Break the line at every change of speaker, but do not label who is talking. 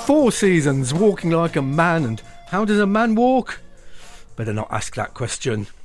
4 seasons, walking like a man. And how does a man walk? Better not ask that question.